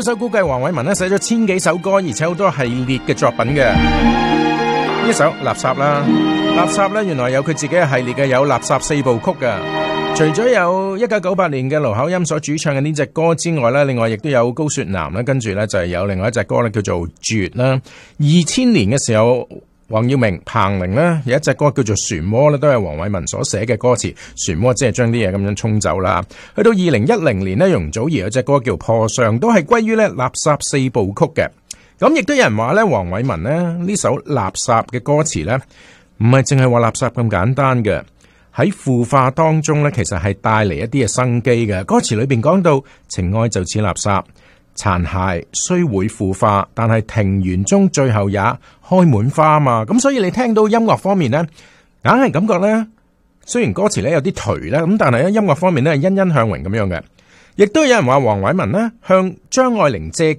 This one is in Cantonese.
手估計黃偉文咧寫咗1000幾首歌，而且好多系列嘅作品嘅。呢首垃圾啦，垃圾咧原來有佢自己嘅系列嘅，有垃圾4部曲嘅。除咗有1998年嘅盧巧音所主唱嘅呢隻歌之外咧，另外亦都有高雪楠啦，跟住咧就係有另外一隻歌咧叫做絕啦。2000年嘅時候，黃耀明、彭羚咧有一隻歌叫做漩渦咧，都係黃偉文所寫嘅歌詞。漩渦即係將啲嘢咁樣沖走啦。去到2010年咧，容祖兒有隻歌叫破相，都係歸於咧垃圾4部曲嘅。咁亦都有人話咧，黃偉文咧呢首垃圾嘅歌詞咧，唔係淨係話垃圾咁簡單嘅。喺腐化當中咧，其實係帶嚟一啲嘅生機嘅。歌詞裏邊講到情愛就似垃圾，殘骸雖會腐化，但係庭園中最後也開滿花嘛。咁所以你聽到音樂方面咧，硬係感覺咧，雖然歌詞咧有啲頹咧，咁但係咧音樂方面咧係欣欣向榮咁樣嘅。亦都有人話黃偉文咧向張愛玲借